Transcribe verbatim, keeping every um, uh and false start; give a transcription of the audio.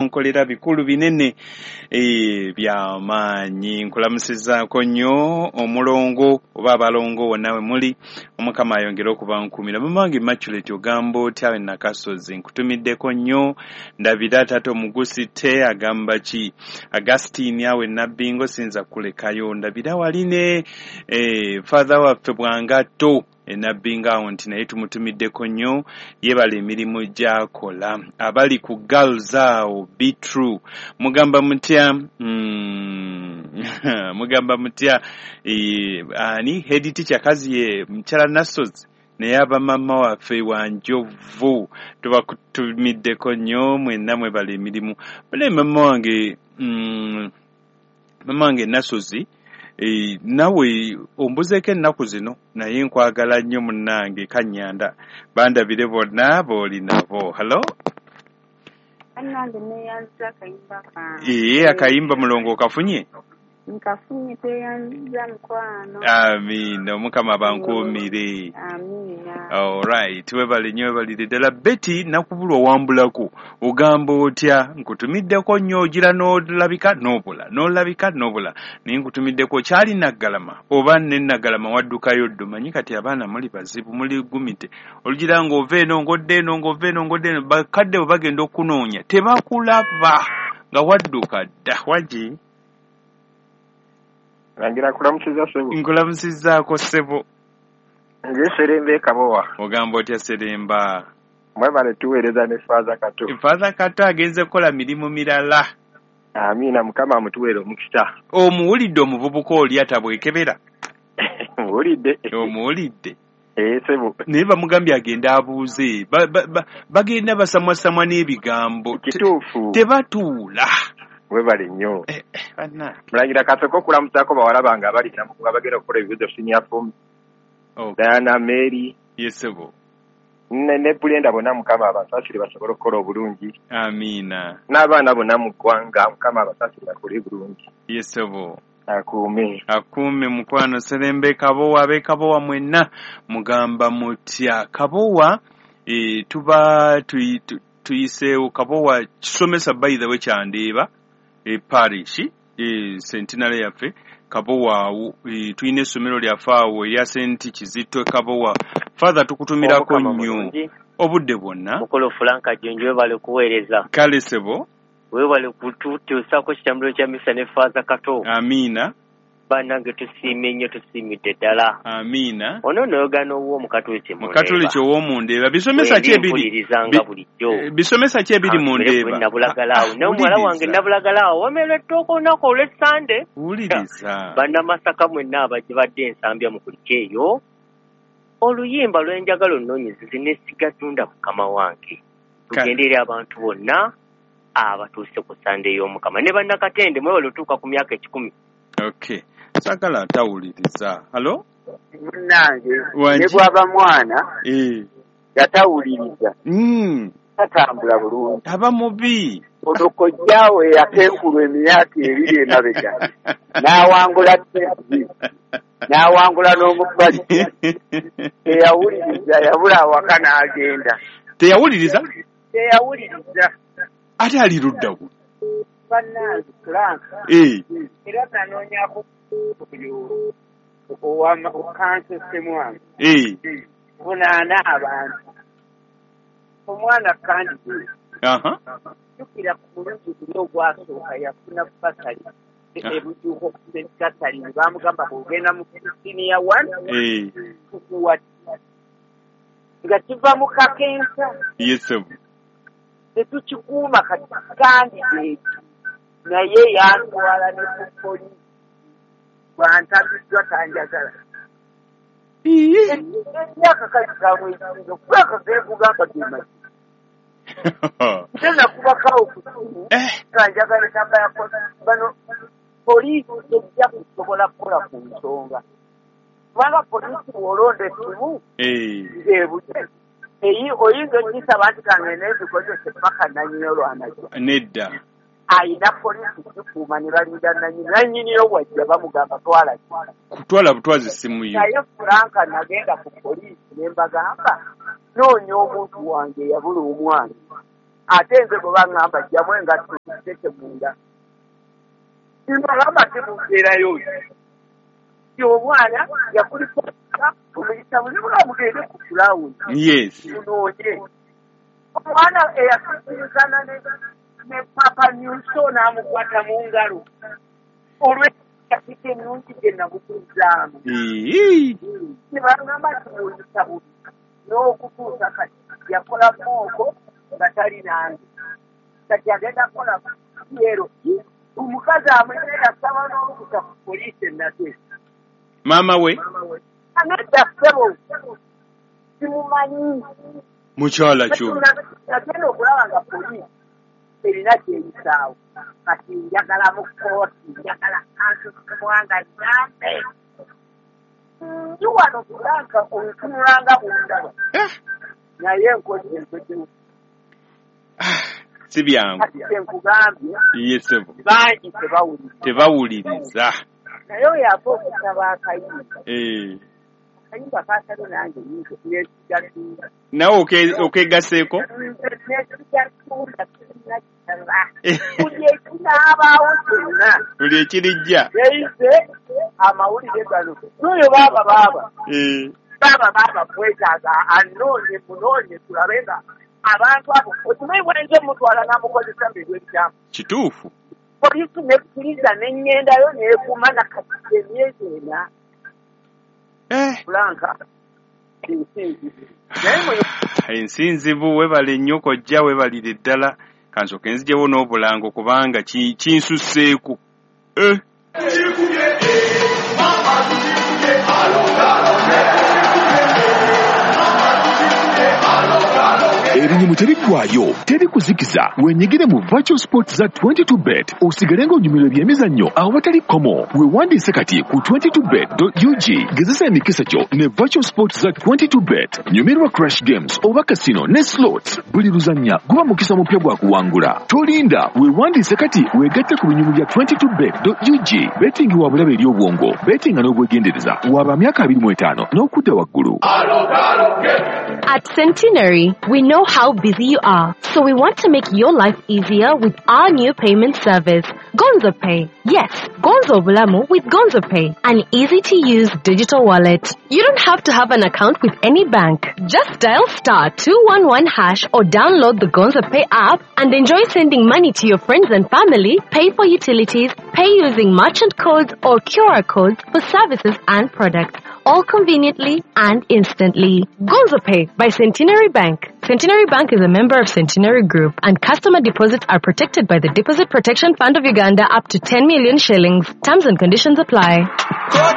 bankolera bikulu binene e byamaanyi. Nkulamusizaako nnyo omulongo oba abalongo wonna we muli, Omukama ayongere okubankumira. Mamange Immaculate ogamba otya we Nakasozi, nkutumiddeko nnyo. Ndabira tato Mugusite agamba ki, Agustine awe Nabbingo sinza kulekayo. Ndabira waline e father waffe Bwangatto Nabbinga awo nti naye tumutumiddeko nnyo, yebala emirimu gy'akola. Abali ku girls awo be true mugamba mutya mm, mugamba mutya e, ani head teacher kazi ye mchala Nasozi naye abamama waffe Wanjovu tubakutumiddeko nnyo mwenna mwebala emirimu. Bale mama wange mm, mama wange Nasozi E, nawe ombuzeko ennaku zino naye nkwagala nnyo munnange Kanyanda bandabire bonna booli nabo. Hello annange neyanza akayimba ka ee akayimba mulongo okafunye nkafunye teyanza mukwano. Amiina Omukama bankuumire. Amiina. Alright webale nnyo webalire ddala. Betty nakubulwa wambulako ogamba otya, nkutumiddeko nnyo ogira n'olabika n'obula n'olabika n'obula naye nkutumiddeko kyali Naggalama oba ne Naggalama waddukayo ddo. Manyi kati abaana muli bazibu muli gumite olugira ng'ova eno ng'odde eno ng'ova eno ng'odde eno bakadde bwe bagenda okunoonya tebakulaba nga wadduka dda. Waji Rangira kulamusiza sebo. Nkulamusizaako sebo. Nge Serembe Kabowa. Ogamba otya Seremba? Mwebale tuweereza ne Father Kato. Father Kato agenze kola mirimu mirala. Amiina Mukama amutuweere omukisa. Omuwulidde omuvubuka oli atabwekebera? Muwulidde. Omuwulidde? Eh sebo. Naye bamugambye agenda abuuze. Bagenda basamwasamwa n'ebigambo. Kituufu. Tebatuula. Webale nnyo. Eh, bana. Mulangira Kasoko kulamutako bawala bange abali namu bagenda okukola ebibuuzo senior form. Oh. Diana Mary. Yesebo. Ne ne Bulenda bonna Mukama abasasire basobola okukola obulungi. Amiina. N'abaana bonna mu ggwanga Mukama abasasire bakole bulungi. Yesebo. Akuume. Akuume mukwano Serembe Kabowa abe Kabowa mwenna mugamba mutya. Kabowa e, tuba tuyiseewo Kabowa kisomesa by the way kyandeeba e parish e centenary yaffe Kabowa e, tuyina essomero lyaffe awo erya Saint Kizito Kabowa. Father tukutumirako nnyo obudde bwonna. Mukolo Franka Jonjo bale kuweereza. Kale sebo. Webale kututuusako kitambiro kya misa ne Father Kato. Amiina. Banange tusiime nnyo tusiimidde ddala. Amiina. Ono n'oyogaana ow'omukatoliki mu Mukatoliki ow'omundeeba bisomesa ki ebiri? Bisomesa ki ebiri mu ndeeba? Nabulagalaawo n'omuwala wange Nabulagalaawo wamerwa ettooka olunaku olw'Essande. Wuliriza. Bannamasaka mwenna abagibadde ensambya mu kuliko eyo oluyimba lw'enjagala onnoonyezi n'essigatunda Mukama wange. Tugendere abantu bonna abatuuse ku Sande y'Omukama ne bannakatende mwe balutuuka ku myaka ekikumi. Okay. Sagala atawuliriza. Hello? Munange. Ne bwaba mwana. Eh. Yatawuliriza. Mm. Tatambula bulungi. Aba mubi. Olukojjaawe yakenkulu emyaka ebiri emabega. N'awangula ttebi. N'awangula n'omubali. Teyawuliriza yabula awaka n'agenda. Teyawuliriza? Teyawuliriza. Ate ali ludda ku. Banange Franka. Eh. Era nanoonyako owama okanse semwange. Eh. Bunaana abantu. Omwana kandi. Aha. Tukira ku mulungi guno ogwasooka yafuna basali. Ebujuuko okusentikasali bamugamba kugenda mu siniya one. Eh. Kukuwa. Nga kiva mu kakensa. Yesebu. Tetukikuuma kati kandi naye yantwala ne ku poliisi bwantabiddwa tanjagala. Emyaka kazigamu ekizigo kubaka geekugamba gemazi nte nakubakawo ku simu kanjagala enamba ya bano poliisi ejja kusobola kukola ku nsonga kubanga poliisi bw'olonda essimu ngeebuje eyi oyinza ogisaba nti kangende ezikozese paka nanyini olwanajo nedda ayina poliisi gikuuma ne balinda nanyini nanyini yo wajja bamugamba twala kutwala butwazi essimu yo naye Franka nagenda ku poliisi ne mbagamba noonya omuntu wange yabula omwana ate nze bwe baŋŋamba jjamu engatto ziteke munda ngamba temubeerayo ti omwana yakuliko omuyisa mulibula mugende ku fulawundi munoonye omwana eyasisinkana ne papa nyuso n'amukwata mu ngalo olwekasika ennungi gye nabukuzaamu ne baŋŋamba timuuyisa bubi n'okutuusa kati yakola mooko nga tali nange kati agenda kukola yero omukazi amwene yasaba n'olukusa ku poliisi enate maama we anadda ssebo simumanyi mukyala kyo nagenda okulaba nga poliisi erina gyeyisaawo kati njagala mu kooti njagala kansukumwanga nyambe ndi wano kulanka ontunulanga bundaba naye enkozi enkoziwo si byangu enkugambye yesebo bangi tebawuliriza tebawuliriza naye oyo ava okusaba akayimba akayimba kasalo nange nesigatunda nawe okegaseeko nesigatunda buli ekinaabaawo kyonna buli ekirijja yeyise amawulire gano n'oyo baaba baaba baaba baaba kwetaaga anoonye munoonye tulabe nga abantu abo okimanyi bwenze mutwala n'amukozesa mbirw ebikyamu kituufu poliisi nekkiriza n'ennyendayo neekuuma nakati emyezi ena kulanka ensinzivu naye ensinzivu webale nnyo kojja webalire ddala kansooke nzijewo n'obulango kubanga kinsusseeku Ebinyumu tebiggwayo, teri kuzikiza. Wenyigire mu Virtual Sports za twenty-two bet, osigale ng'onyumirwa ebyemizannyo awatali komo. Weewandiise kati ku twenty-two bet dot u g. Gezesa emikisa gyo ne Virtual Sports za twenty-two bet. Nyumirwa Crash Games oba Casino ne Slots. Buli luzannya guba mukisa mupya gwa kuwangula. Tolinda, weewandiise kati weegatte ku binyumu bya twenty-two bet dot u g. Betting wa bulabe eri obwongo. Betting n'obwegendereza. Waba myaka abiri mu etaano n'okudda waggulu. At Centenary, we know how busy you are, so we want to make your life easier with our new payment service, Gonzo Pay. Yes, Gonzo Bulamu with Gonzo Pay, an easy-to-use digital wallet. You don't have to have an account with any bank. Just dial star two one one hash or download the Gonzo Pay app and enjoy sending money to your friends and family, pay for utilities, pay using merchant codes or Q R codes for services and products, all conveniently and instantly. Gonzo Pay by Centenary Bank. Centenary Bank is a member of Centenary Group, and customer deposits are protected by the Deposit Protection Fund of Uganda up to ten million shillings. Terms and conditions apply.